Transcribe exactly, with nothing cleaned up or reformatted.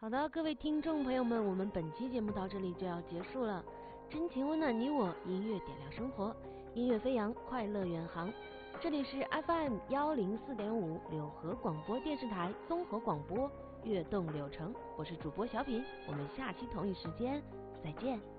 好的，各位听众朋友们，我们本期节目到这里就要结束了。真情温暖你我，音乐点亮生活，音乐飞扬，快乐远航。这里是 F M 幺零四点五柳河广播电视台综合广播，悦动柳城，我是主播小品，我们下期同一时间再见。